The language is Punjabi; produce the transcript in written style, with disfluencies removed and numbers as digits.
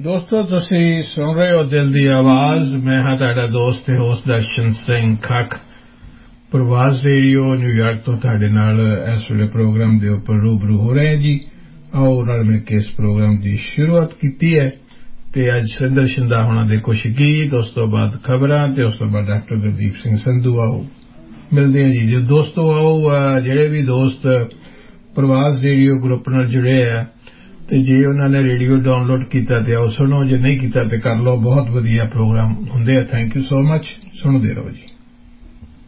ਦੋਸਤੋ ਤੁਸੀਂ ਸੁਣ ਰਹੇ ਹੋ ਦਿਲ ਦੀ ਆਵਾਜ਼ ਮੈਂ ਹਾਂ ਤੁਹਾਡਾ ਦੋਸਤ ਤੇ ਹੋਸਟ ਦਰਸ਼ਨ ਸਿੰਘ ਖੱਖ ਪ੍ਰਵਾਸ ਰੇਡੀਓ ਨਿਊਯਾਰਕ ਤੋਂ ਤੁਹਾਡੇ ਨਾਲ ਇਸ ਵੇਲੇ ਪ੍ਰੋਗਰਾਮ ਦੇ ਉੱਪਰ ਰੂਬਰੂ ਹੋ ਰਹੇ ਜੀ ਆਓ ਨਾਲ ਮਿਲ ਕੇ ਇਸ ਪ੍ਰੋਗਰਾਮ ਦੀ ਸ਼ੁਰੂਆਤ ਕੀਤੀ ਹੈ ਤੇ ਅੱਜ ਸਿੰਦਰ ਸ਼ਿੰਦਾ ਹੋਣਾ ਦੇ ਕੁਝ ਗੀਤ ਉਸ ਤੋਂ ਬਾਅਦ ਖਬਰਾਂ ਤੇ ਉਸ ਤੋਂ ਬਾਅਦ ਡਾਕਟਰ ਗੁਰਦੀਪ ਸਿੰਘ ਸੰਧੂ ਆਓ ਮਿਲਦੇ ਹਾਂ ਜੀ ਦੋਸਤੋ ਆਓ ਜਿਹੜੇ ਵੀ ਦੋਸਤ ਪ੍ਰਵਾਸ ਰੇਡੀਓ ਗਰੁੱਪ ਨਾਲ ਜੁੜੇ ਆ ਤੇ ਜੇ ਉਹਨਾਂ ਨੇ ਰੇਡੀਓ ਡਾਊਨਲੋਡ ਕੀਤਾ ਤੇ ਆਓ ਸੁਣੋ ਜੇ ਨਹੀਂ ਕੀਤਾ ਤੇ ਕਰ ਲਓ ਬਹੁਤ ਵਧੀਆ ਪ੍ਰੋਗਰਾਮ ਹੁੰਦੇ ਆ ਥੈਂਕ ਯੂ ਸੋ ਮਚ ਸੁਣਦੇ ਰਹੋ ਜੀ